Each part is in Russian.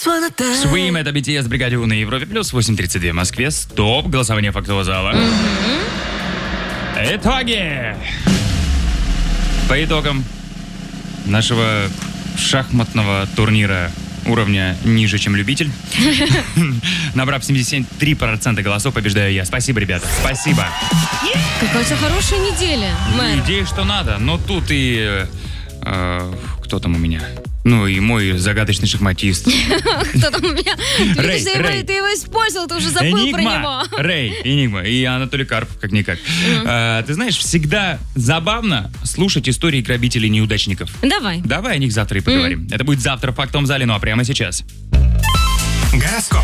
Swim — это BTS в бригаде У на Европе плюс 8:32 в Москве. Стоп, голосование фактового зала. Итоги! По итогам нашего шахматного турнира уровня ниже, чем любитель, набрав 77% голосов, побеждаю я. Спасибо, ребята. Спасибо. Какая у тебя хорошая неделя, мэр. Идея, что надо. Но тут и... кто там у меня? Ну и мой загадочный шахматист. Кто там у меня? Рэй. Ты его использовал, ты уже забыл про него. Рэй, Энигма и Анатолий Карпов, как-никак. Ты знаешь, всегда забавно слушать истории грабителей и неудачников. Давай о них завтра и поговорим. Это будет завтра в фактовом зале, ну а прямо сейчас. Гороскоп.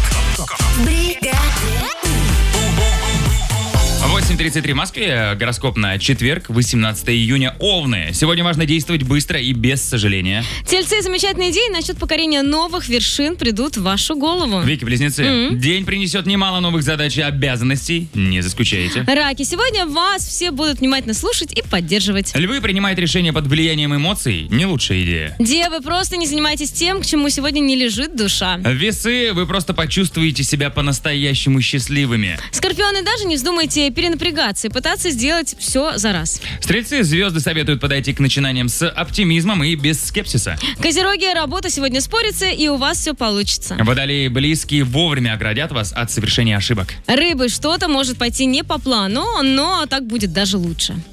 8:33 в Москве. Гороскоп на четверг, 18 июня. Овны. Сегодня важно действовать быстро и без сожаления. Тельцы, замечательные идеи насчет покорения новых вершин придут в вашу голову. Вики-близнецы. День принесет немало новых задач и обязанностей. Не заскучайте. Раки, сегодня вас все будут внимательно слушать и поддерживать. Львы, принимают решения под влиянием эмоций. Не лучшая идея. Девы, просто не занимайтесь тем, к чему сегодня не лежит душа. Весы, вы просто почувствуете себя по-настоящему счастливыми. Скорпионы, даже не вздумайте перенапрягаться и пытаться сделать все за раз. Стрельцы, звезды советуют подойти к начинаниям с оптимизмом и без скепсиса. Козероги, работа сегодня спорится, и у вас все получится. Водолеи, близкие вовремя оградят вас от совершения ошибок. Рыбы, что-то может пойти не по плану, но так будет даже лучше.